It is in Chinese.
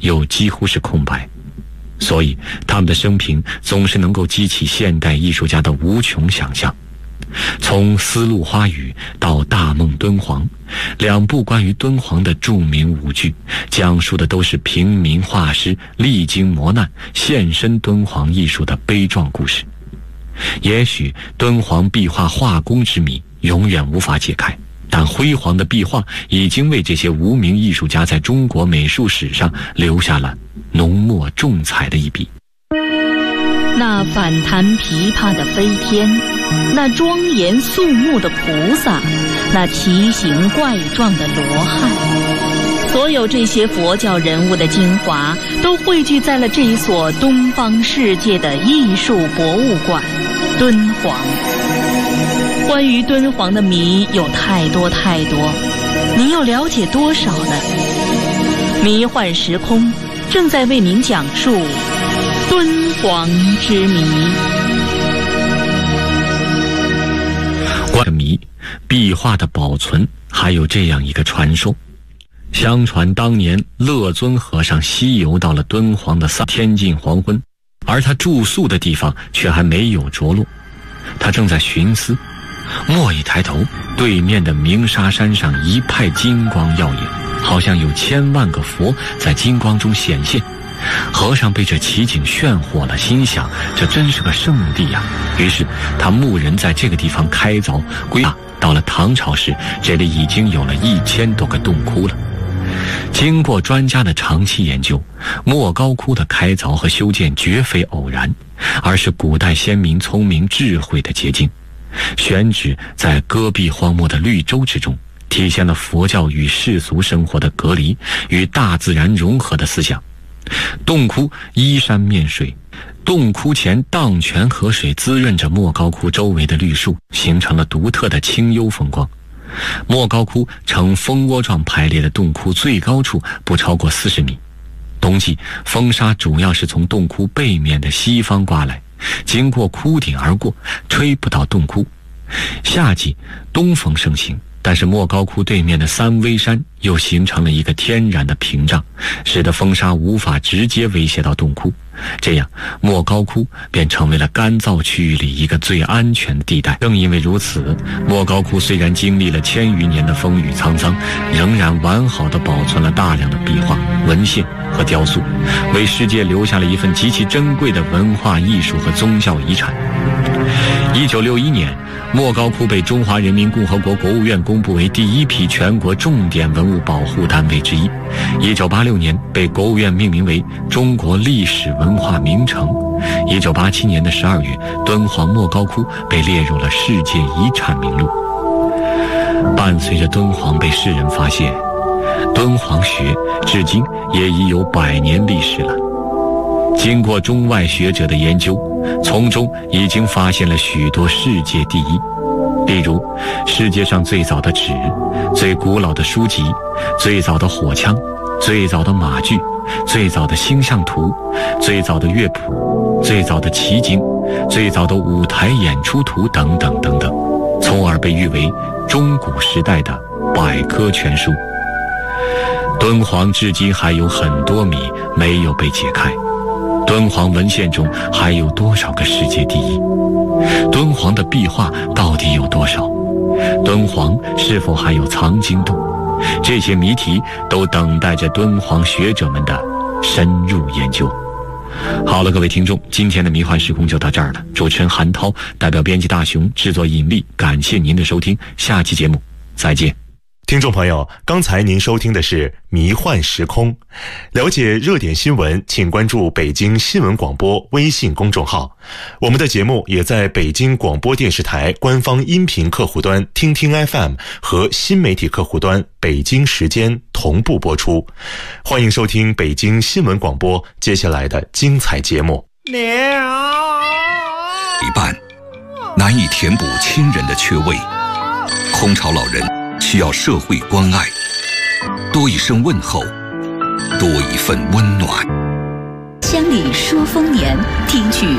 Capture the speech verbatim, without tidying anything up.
又几乎是空白，所以他们的生平总是能够激起现代艺术家的无穷想象。从《丝路花雨》到《大梦敦煌》，两部关于敦煌的著名舞剧，讲述的都是平民画师历经磨难献身敦煌艺术的悲壮故事。也许敦煌壁画画工之谜永远无法解开，但辉煌的壁画已经为这些无名艺术家在中国美术史上留下了浓墨重彩的一笔。 那反弹琵琶的飞天，那庄严肃穆的菩萨，那奇形怪状的罗汉，所有这些佛教人物的精华都汇聚在了这一所东方世界的艺术博物馆——敦煌。关于敦煌的谜有太多太多，你又了解多少呢？迷幻时空正在为您讲述敦煌之谜。 关于谜，壁画的保存还有这样一个传说。相传当年乐尊和尚西游到了敦煌的天近黄昏，而他住宿的地方却还没有着落。他正在寻思，蓦一抬头，对面的鸣沙山上一派金光耀眼，好像有千万个佛在金光中显现。和尚被这奇景炫惑了，心想这真是个圣地呀、啊。于是他牧人在这个地方开凿归纳，到了唐朝时，这里已经有了一千多个洞窟了。经过专家的长期研究，莫高窟的开凿和修建绝非偶然，而是古代先民聪明智慧的结晶。选址在戈壁荒漠的绿洲之中，体现了佛教与世俗生活的隔离与大自然融合的思想。洞窟依山面水，洞窟前荡泉河水滋润着莫高窟周围的绿树，形成了独特的清幽风光。莫高窟呈蜂窝状排列的洞窟最高处不超过四十米。冬季风沙主要是从洞窟背面的西方刮来，经过窟顶而过，吹不到洞窟。夏季东风盛行，但是莫高窟对面的三危山又形成了一个天然的屏障，使得风沙无法直接威胁到洞窟，这样莫高窟便成为了干燥区域里一个最安全的地带。正因为如此，莫高窟虽然经历了千余年的风雨沧桑，仍然完好地保存了大量的壁画、文献和雕塑，为世界留下了一份极其珍贵的文化艺术和宗教遗产。一九六一年，莫高窟被中华人民共和国国务院公布为第一批全国重点文物保护单位之一。一九八六年被国务院命名为中国历史文化名城。一九八七年的十二月，敦煌莫高窟被列入了世界遗产名录。伴随着敦煌被世人发现，敦煌学至今也已有百年历史了。经过中外学者的研究，从中已经发现了许多世界第一，例如世界上最早的纸、最古老的书籍、最早的火枪、最早的马具、最早的星象图、最早的乐谱、最早的奇经、最早的舞台演出图等等等等，从而被誉为中古时代的百科全书。敦煌至今还有很多谜没有被解开。敦煌文献中还有多少个世界第一？敦煌的壁画到底有多少？敦煌是否还有藏经洞？这些谜题都等待着敦煌学者们的深入研究。好了，各位听众，今天的迷幻时空就到这儿了。主持人韩涛代表编辑大熊，制作引力，感谢您的收听，下期节目再见。 听众朋友，刚才您收听的是迷幻时空。了解热点新闻，请关注北京新闻广播微信公众号。我们的节目也在北京广播电视台官方音频客户端听听 F M 和新媒体客户端北京时间同步播出。欢迎收听北京新闻广播接下来的精彩节目。 陪伴难以填补亲人的缺位，空巢老人需要社会关爱，多一声问候，多一份温暖。 乡里说丰年，听取